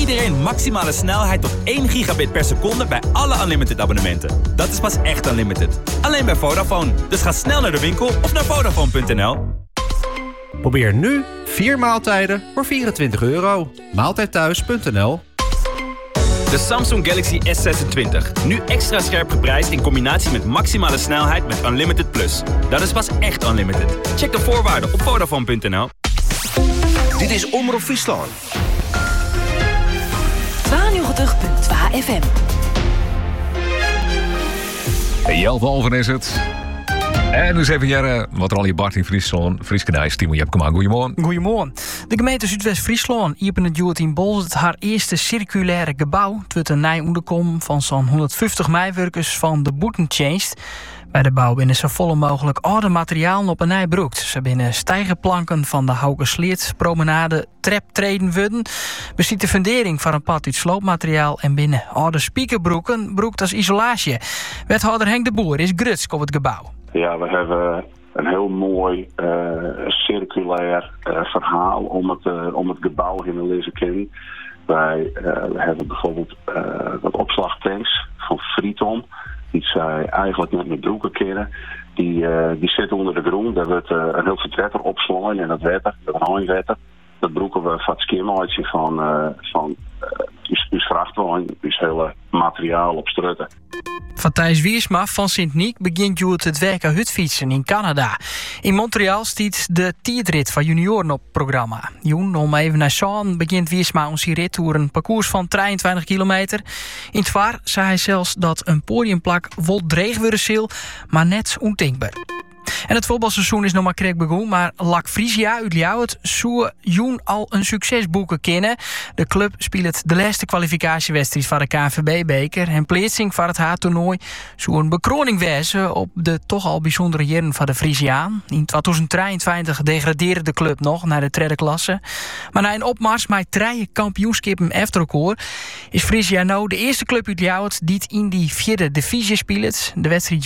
iedereen maximale snelheid tot 1 gigabit per seconde bij alle Unlimited abonnementen. Dat is pas echt Unlimited. Alleen bij Vodafone. Dus ga snel naar de winkel of naar Vodafone.nl. Probeer nu 4 maaltijden voor €24. Maaltijdthuis.nl. De Samsung Galaxy S26. Nu extra scherp geprijsd in combinatie met maximale snelheid met Unlimited Plus. Dat is pas echt Unlimited. Check de voorwaarden op Vodafone.nl. Dit is Omroep Friesland. 92.2 FM. Jelve Alven is het. En dus even jaren wat er al je Bart in Friesland. Frieskenijs, Timo Jepkema. Goedemorgen. Goedemorgen. De gemeente Zuidwest-Friesland opende het in Bolzert haar eerste circulaire gebouw. Het wordt een nij-onderkom van zo'n 150 meewerkers van de Boetenchainst. Bij de bouw binnen zo volle mogelijk oude materialen op een nijbroekt. Ze binnen stijgerplanken van de Haugesleert promenade traptreden worden. Bestiet de fundering van een pad uit sloopmateriaal en binnen oude spiekerbroeken broekt als isolatie. Wethouder Henk de Boer is grutsk op het gebouw. Ja, we hebben een heel mooi circulair verhaal om het gebouw in te lezen kennen. We hebben bijvoorbeeld wat opslagtanks van Friton. Die zij eigenlijk met mijn broeken keren. Die zitten onder de grond. Daar wordt een heel veel wetter opslaan en dat rijnwetter. Dat broeken we van het skimmaatje van uw vrachtwagen, uw hele materiaal op strutten. Van Thijs Wiersma van Sint-Niek begint Joert het werken hutfietsen in Canada. In Montreal stiet de tijdrit van junioren op het programma. Joen, om even naar Zaan, begint Wiersma onze rit door een parcours van 23 kilometer. In het vaar zei hij zelfs dat een podiumplak wel dreig worden zal, maar net ondenkbaar. En het voetbalseizoen is nog maar krek begonnen, maar LAC Friesia uit Ljouwert zou Joen al een succesboeken kennen. De club speelt de laatste kwalificatiewedstrijd van de KNVB-beker en plaatsing van het H-toernooi zou een bekroning wezen op de toch al bijzondere jaren van de Friesiaan. In 2023 degradeerde de club nog naar de tweede klasse. Maar na een opmars met 3 kampioenskippen efterkoor is Friesia nou de eerste club uit Ljouwert die in die 4e divisie speelt. De wedstrijd